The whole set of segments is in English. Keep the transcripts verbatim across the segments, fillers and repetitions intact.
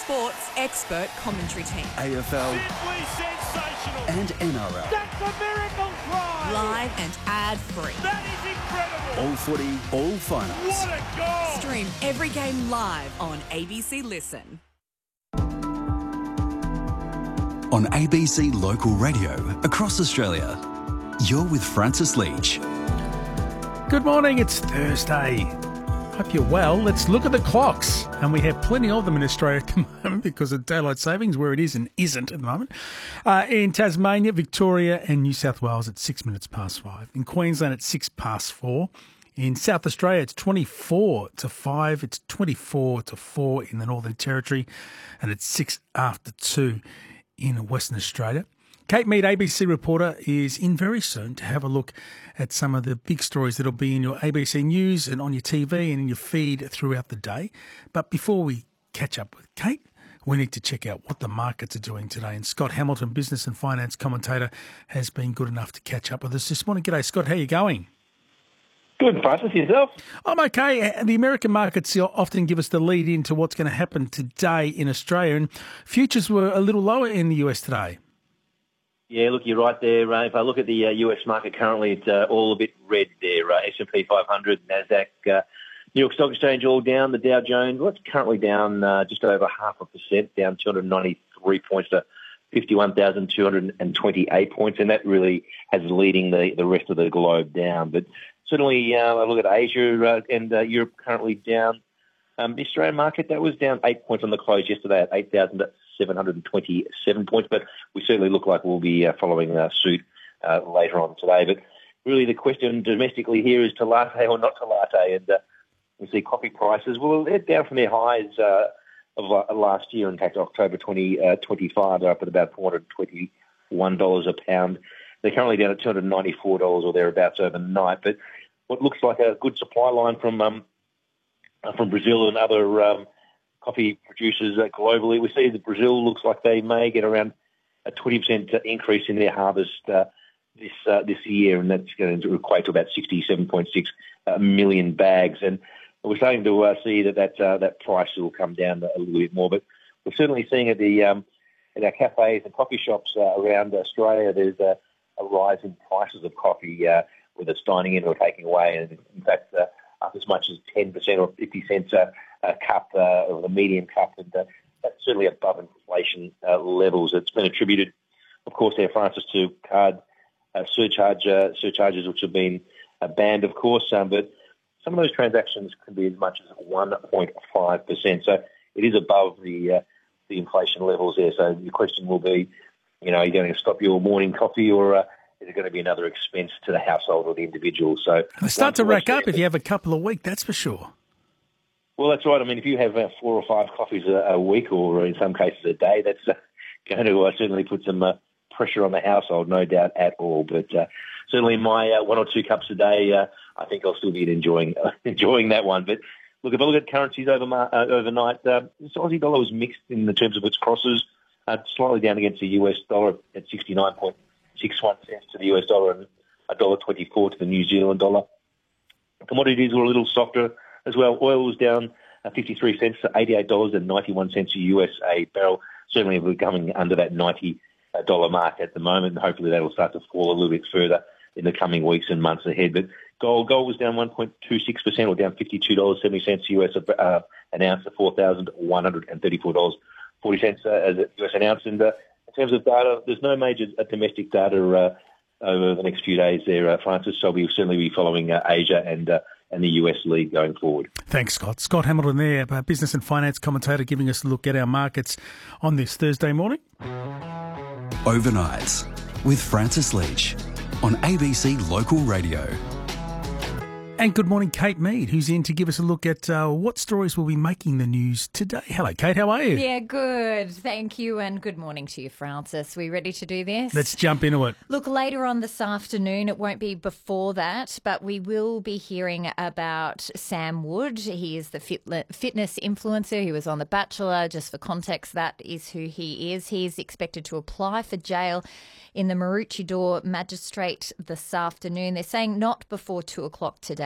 Sports expert commentary team. A F L Simply sensational. and N R L. That's a miracle try. Live and ad-free. That is incredible. All footy, all finals. What a goal. Stream every game live on A B C Listen. On A B C Local Radio across Australia. You're with Francis Leach. Good morning, it's Thursday. Hope you're well. Let's look at the clocks. And we have plenty of them in Australia at the moment because of daylight savings, where it is and isn't at the moment. Uh, in Tasmania, Victoria and New South Wales at six minutes past five. In Queensland at six past four. In South Australia, it's twenty-four to five. It's twenty-four to four in the Northern Territory. And it's six after two in Western Australia. Kate Mead, A B C reporter, is in very soon to have a look at some of the big stories that'll be in your A B C News and on your T V and in your feed throughout the day. But before we catch up with Kate, we need to check out what the markets are doing today. And Scott Hamilton, business and finance commentator, has been good enough to catch up with us this morning. G'day, Scott. How are you going? Good, Francis. Yourself? I'm okay. The American markets often give us the lead into what's going to happen today in Australia. And futures were a little lower in the U S today. Yeah, look, you're right there. Uh, if I look at the uh, U S market currently, it's uh, all a bit red there. Uh, S and P five hundred, NASDAQ, uh, New York Stock Exchange all down. The Dow Jones, well, it's currently down uh, just over half a percent, down two hundred ninety-three points to fifty-one thousand two hundred twenty-eight points, and that really has leading the, the rest of the globe down. But certainly, uh, I look at Asia uh, and uh, Europe currently down. Um, the Australian market, that was down eight points on the close yesterday at eight thousand seven hundred twenty-seven points, but we certainly look like we'll be uh, following uh, suit uh, later on today. But really the question domestically here is to latte or not to latte, and uh, we see coffee prices, well, they're down from their highs uh, of uh, last year. In fact, October twenty twenty-five, they're up at about four hundred twenty-one dollars a pound. They're currently down at two hundred ninety-four dollars or thereabouts overnight, but what looks like a good supply line from um, uh, from Brazil and other um, coffee producers uh, globally. We see that Brazil looks like they may get around a twenty percent increase in their harvest uh, this uh, this year, and that's going to equate to about sixty-seven point six uh, million bags. And we're starting to uh, see that that, uh, that price will come down a little bit more. But we're certainly seeing at the um, at our cafes and coffee shops uh, around Australia, there's a, a rise in prices of coffee, uh, whether it's dining in or taking away, and in fact, uh, up as much as ten percent or fifty cents a, a cup, uh, or the medium cup, and uh, that's certainly above inflation uh, levels. It's been attributed, of course, there, Francis, to card uh, surcharge uh, surcharges, which have been uh, banned, of course, um, but some of those transactions can be as much as one point five percent. So it is above the uh, the inflation levels there. So the question will be, you know, are you going to stop your morning coffee, or uh, is it going to be another expense to the household or the individual? So They start to rack up if you have a couple a week, that's for sure. Well, that's right. I mean, if you have uh, four or five coffees a, a week, or in some cases a day, that's uh, going to uh, certainly put some uh, pressure on the household, no doubt at all. But uh, certainly my uh, one or two cups a day, uh, I think I'll still be enjoying uh, enjoying that one. But look, if I look at currencies over, uh, overnight, uh, the Aussie dollar was mixed in the terms of its crosses, uh, slightly down against the U S dollar at sixty-nine point six one cents to the U S dollar and one dollar twenty-four to the New Zealand dollar. Commodities were a little softer as well. Oil was down uh, fifty-three cents to eighty-eight dollars and ninety-one cents a U S a barrel. Certainly we're coming under that ninety dollars mark at the moment, and hopefully that will start to fall a little bit further in the coming weeks and months ahead. But gold gold was down one point two six percent, or down fifty-two dollars and seventy cents U S uh, an ounce to four thousand one hundred thirty-four dollars and forty cents uh, as a U S an ounce. And uh, in terms of data, there's no major uh, domestic data uh, over the next few days there, uh, Francis, so we'll certainly be following uh, Asia and uh, and the U S lead going forward. Thanks, Scott. Scott Hamilton there, business and finance commentator, giving us a look at our markets on this Thursday morning. Overnights with Francis Leach on A B C Local Radio. And good morning, Kate Mead, who's in to give us a look at uh, what stories will be making the news today. Hello, Kate. How are you? Yeah, good. Thank you, and good morning to you, Francis. We ready to do this? Let's jump into it. Look, later on this afternoon, it won't be before that, but we will be hearing about Sam Wood. He is the fit- fitness influencer. He was on The Bachelor. Just for context, that is who he is. He's expected to apply for jail in the Maroochydore Magistrate this afternoon. They're saying not before two o'clock today.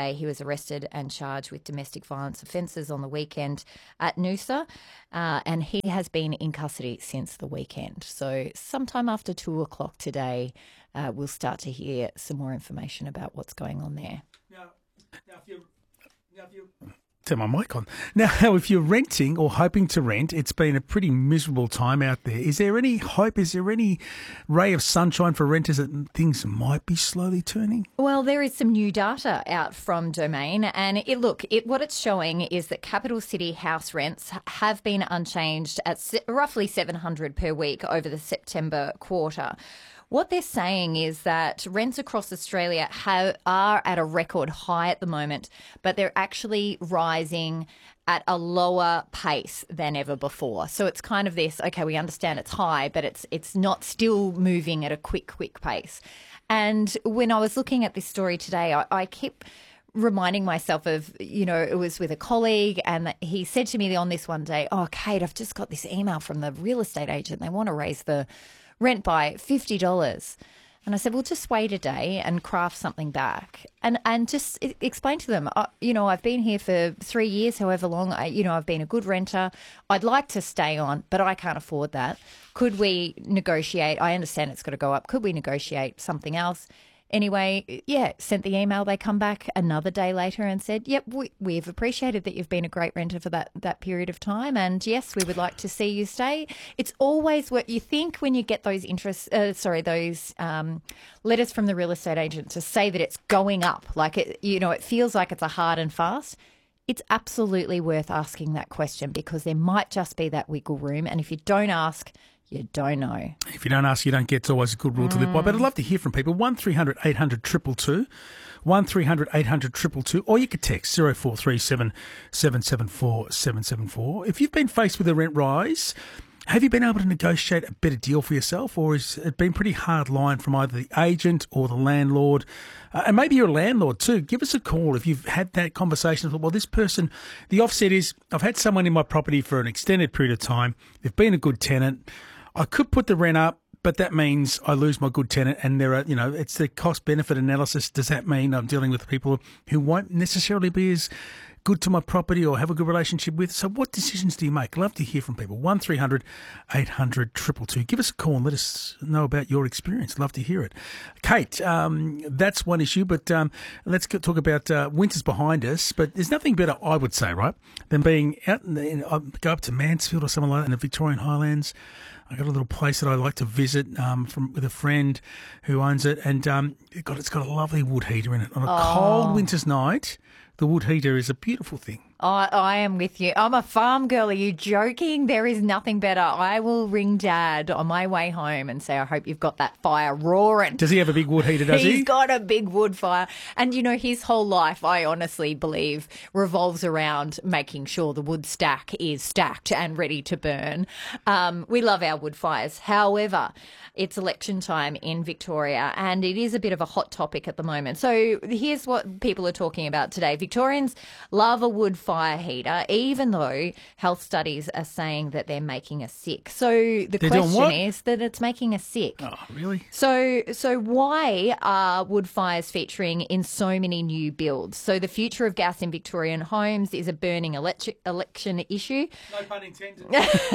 today. He was arrested and charged with domestic violence offences on the weekend at Noosa, uh, and he has been in custody since the weekend. So sometime after two o'clock today, uh, we'll start to hear some more information about what's going on there. Now, now if you, now if you turn my mic on. Now, if you're renting or hoping to rent, it's been a pretty miserable time out there. Is there any hope? Is there any ray of sunshine for renters that things might be slowly turning? Well, there is some new data out from Domain, and it, look, it, what it's showing is that capital city house rents have been unchanged at se- roughly seven hundred per week over the September quarter. What they're saying is that rents across Australia have, are at a record high at the moment, but they're actually rising at a lower pace than ever before. So it's kind of this, okay, we understand it's high, but it's it's not still moving at a quick, quick pace. And when I was looking at this story today, I, I kept reminding myself of, you know, it was with a colleague, and he said to me on this one day, oh, Kate, I've just got this email from the real estate agent. They want to raise the rent by fifty dollars. And I said, well, just wait a day and craft something back. And and just explain to them, uh, you know, I've been here for three years, however long, I, you know, I've been a good renter. I'd like to stay on, but I can't afford that. Could we negotiate? I understand it's got to go up. Could we negotiate something else? Anyway, yeah, sent the email. They come back another day later and said, yep, we, we've appreciated that you've been a great renter for that, that period of time. And yes, we would like to see you stay. It's always what you think when you get those interest, uh, sorry, those um, letters from the real estate agent to say that it's going up. Like, it, you know, it feels like it's a hard and fast. It's absolutely worth asking that question, because there might just be that wiggle room. And if you don't ask, you don't know. If you don't ask, you don't get. It's always a good rule mm. to live by. But I'd love to hear from people. one three hundred eight hundred two two two, one three hundred eight hundred two two two, or you could text zero four three seven seven seven four seven seven four. If you've been faced with a rent rise, have you been able to negotiate a better deal for yourself, or has it been pretty hard line from either the agent or the landlord? Uh, and maybe you're a landlord too. Give us a call if you've had that conversation. Well, this person, the offset is, I've had someone in my property for an extended period of time. They've been a good tenant. I could put the rent up, but that means I lose my good tenant, and there are, you know, it's the cost-benefit analysis. Does that mean I'm dealing with people who won't necessarily be as good to my property or have a good relationship with? So what decisions do you make? Love to hear from people. one three hundred eight hundred two two two. Give us a call and let us know about your experience. Love to hear it. Kate, um, that's one issue, but um, let's go talk about uh, winter's behind us. But there's nothing better, I would say, right, than being out in the, in, uh, go up to Mansfield or somewhere like that in the Victorian Highlands. I got a little place that I like to visit um, from with a friend who owns it, and um, it got, it's got a lovely wood heater in it. On a oh. cold winter's night, the wood heater is a beautiful thing. I, I am with you. I'm a farm girl. Are you joking? There is nothing better. I will ring Dad on my way home and say, I hope you've got that fire roaring. Does he have a big wood heater, does He's he? He's got a big wood fire. And, you know, his whole life, I honestly believe, revolves around making sure the wood stack is stacked and ready to burn. Um, we love our wood fires. However, it's election time in Victoria, and it is a bit of a hot topic at the moment. So here's what people are talking about today. Victorians love a wood fire heater, even though health studies are saying that they're making us sick. So the they're question is that it's making us sick. Oh, really? So, so why are wood fires featuring in so many new builds? So the future of gas in Victorian homes is a burning electric election issue. No pun intended.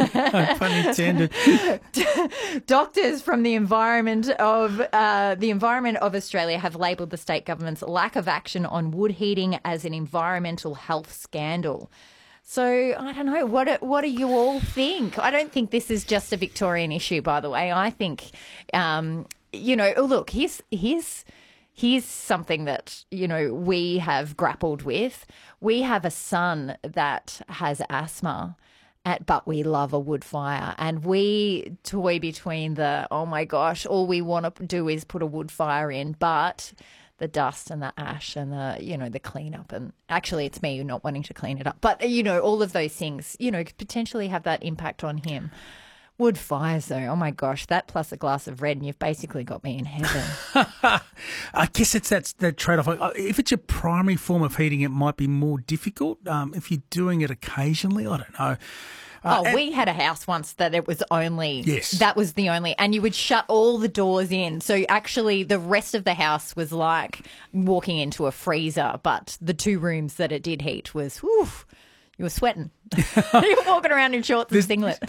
No pun intended. Doctors from the environment of uh, the environment of Australia have labelled the state government's lack of action on wood heating as an environmental health scandal. So I don't know, what what do you all think? I don't think this is just a Victorian issue, by the way. I think, um, you know, oh, look, here's here's here's something that, you know, we have grappled with. We have a son that has asthma. At, but we love a wood fire, and we toy between the, oh my gosh, all we want to do is put a wood fire in, but the dust and the ash and the, you know, the cleanup, and actually it's me not wanting to clean it up, but, you know, all of those things, you know, could potentially have that impact on him. Wood fires, though, oh my gosh, that plus a glass of red, and you've basically got me in heaven. I guess it's that, that trade-off. If it's your primary form of heating, it might be more difficult. Um, if you're doing it occasionally, I don't know. Uh, Oh, and- we had a house once that it was only, Yes. that was the only, and you would shut all the doors in. So actually the rest of the house was like walking into a freezer, but the two rooms that it did heat was, whew, you were sweating. You were walking around in shorts and singlet.